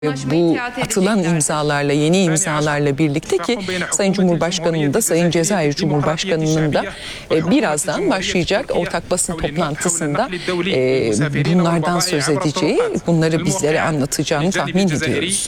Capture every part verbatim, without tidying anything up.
Bu atılan imzalarla, yeni imzalarla birlikte ki Sayın Cumhurbaşkanı'nın da, Sayın Cezayir Cumhurbaşkanı'nın da e, birazdan başlayacak ortak basın toplantısında e, bunlardan söz edeceği, bunları bizlere anlatacağını tahmin ediyoruz.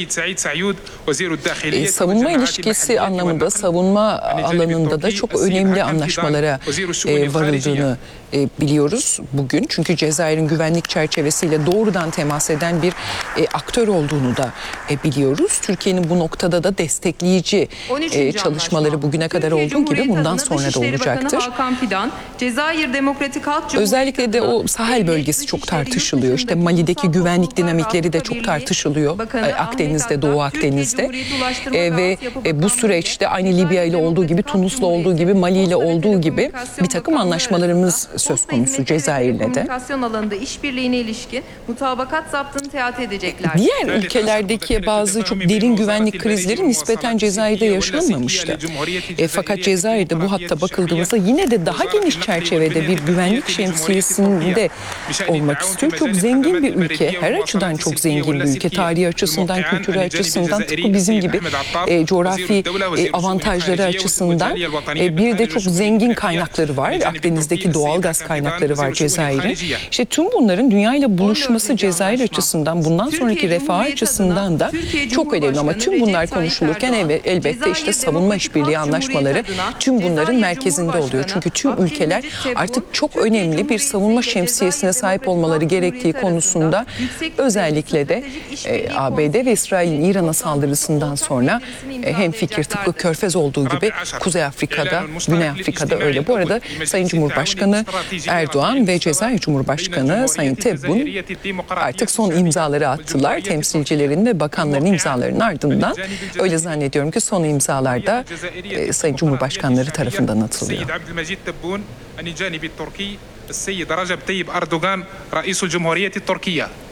E, savunma ilişkisi anlamında, savunma alanında da çok önemli anlaşmalara e, varıldığını e, biliyoruz bugün. Çünkü Cezayir'in güvenlik çerçevesiyle doğrudan temas eden bir e, aktör olduğunu da e, biliyoruz. Türkiye'nin bu noktada da destekleyici e, çalışmaları bugüne kadar olduğu gibi bundan sonra da olacaktır. Hakan Fidan, Cezayir Demokratik Halk Özellikle de o Sahel bölgesi çok tartışılıyor. İşte Mali'deki güvenlik dinamikleri de çok tartışılıyor. Akdeniz'de, Doğu Akdeniz'de. E, ve e, bu süreçte aynı Libya ile olduğu gibi, Tunus'la olduğu gibi, Mali ile olduğu gibi bir takım anlaşmalarımız söz konusu Cezayir'le de. Komünikasyon alanında işbirliğine ilişkin mutabakat zaptını teat edecekler. Diğer ülkelerdeki bazı çok derin güvenlik krizleri nispeten Cezayir'de yaşanmamıştı. E, fakat Cezayir'de bu hatta bakıldığımızda yine de daha geniş çerçevede bir güvenlik şemsiyesinde olmak istiyor. Çok zengin bir ülke, her açıdan çok zengin bir ülke. Tarihi açısından, kültürü açısından, tıpkı bizim gibi e, coğrafi e, avantajları açısından e, bir de çok zengin kaynakları var. Akdeniz'deki doğal gaz kaynakları var Cezayir'in. İşte tüm bunların dünyayla buluşması Cezayir açısından, bundan sonraki refah açısından da çok önemli. Ama tüm bunlar konuşulurken elbette işte savunma işbirliği anlaşmaları tüm bunların merkezinde oluyor. Çünkü tüm ülkeler artık çok önemli bir savunma şemsiyesine sahip olmaları gerektiği konusunda, özellikle de e, A B D ve İsrail'in İran'a saldırısından sonra e, hemfikir, tıpkı Körfez olduğu gibi Kuzey Afrika'da, Güney Afrika'da öyle. Bu arada Sayın Cumhurbaşkanı Erdoğan ve Cezayir Cumhurbaşkanı Sayın Tebboune artık son imzaları attılar. Temsilcilerin ve bakanların imzalarının ardından öyle zannediyorum ki son imzalar da e, Sayın Cumhurbaşkanları tarafından atılıyor. السيد رجب طيب أردوغان رئيس الجمهورية التركية